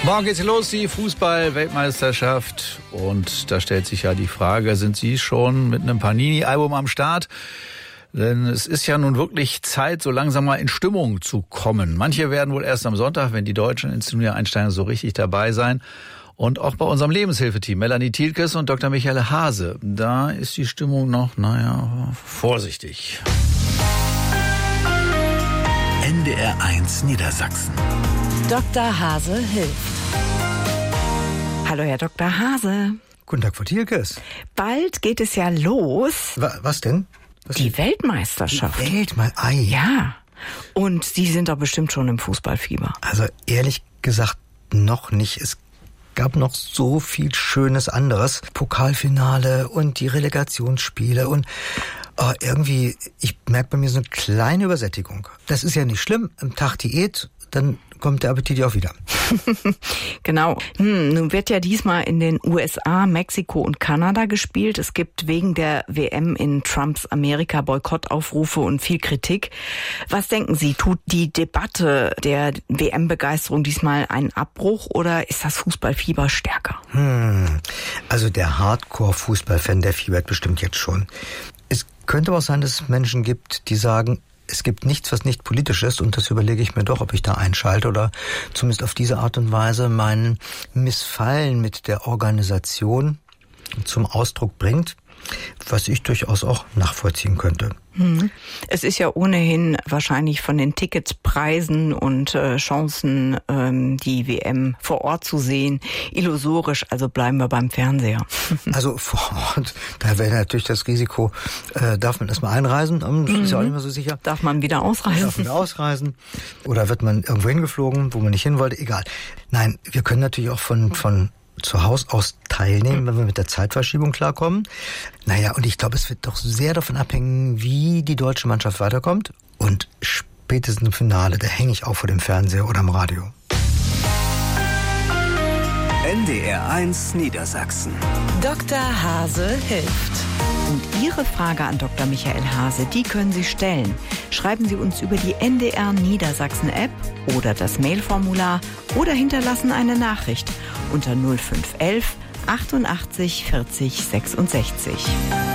Morgen geht's los, die Fußball-Weltmeisterschaft. Und da stellt sich ja die Frage, sind Sie schon mit einem Panini-Album am Start? Denn es ist ja nun wirklich Zeit, so langsam mal in Stimmung zu kommen. Manche werden wohl erst am Sonntag, wenn die Deutschen ins Turnier einsteigen, so richtig dabei sein. Und auch bei unserem Lebenshilfeteam, Melanie Thielkes und Dr. Michael Hase, da ist die Stimmung noch, vorsichtig. NDR 1 Niedersachsen. Dr. Hase hilft. Hallo, Herr Dr. Hase. Guten Tag, Frau Thielkes. Bald geht es ja los. Was denn? Die Weltmeisterschaft. Ja. Und Sie sind doch bestimmt schon im Fußballfieber. Also ehrlich gesagt noch nicht. Es gab noch so viel Schönes anderes. Pokalfinale und die Relegationsspiele und irgendwie, ich merke bei mir so eine kleine Übersättigung. Das ist ja nicht schlimm. Am Tag Diät, dann kommt der Appetit ja auch wieder. Genau. Nun wird ja diesmal in den USA, Mexiko und Kanada gespielt. Es gibt wegen der WM in Trumps Amerika Boykottaufrufe und viel Kritik. Was denken Sie, tut die Debatte der WM-Begeisterung diesmal einen Abbruch oder ist das Fußballfieber stärker? Also der Hardcore-Fußballfan, der fiebert bestimmt jetzt schon. Es könnte aber auch sein, dass es Menschen gibt, die sagen, es gibt nichts, was nicht politisch ist, und das überlege ich mir doch, ob ich da einschalte oder zumindest auf diese Art und Weise mein Missfallen mit der Organisation zum Ausdruck bringt, was ich durchaus auch nachvollziehen könnte. Es ist ja ohnehin wahrscheinlich von den Ticketspreisen und Chancen, die WM vor Ort zu sehen, illusorisch, also bleiben wir beim Fernseher. Also vor Ort, da wäre natürlich das Risiko, darf man erstmal einreisen, ist ja auch nicht mehr so sicher. Darf man wieder ausreisen? Oder wird man irgendwo hingeflogen, wo man nicht hin wollte? Egal. Nein, wir können natürlich auch von zu Hause aus teilnehmen, wenn wir mit der Zeitverschiebung klarkommen. Und ich glaube, es wird doch sehr davon abhängen, wie die deutsche Mannschaft weiterkommt. Und spätestens im Finale, da hänge ich auch vor dem Fernseher oder am Radio. NDR 1 Niedersachsen. Dr. Hase hilft. Und Ihre Frage an Dr. Michael Hase, die können Sie stellen. Schreiben Sie uns über die NDR Niedersachsen App oder das Mailformular oder hinterlassen eine Nachricht unter 0511 88 40 66.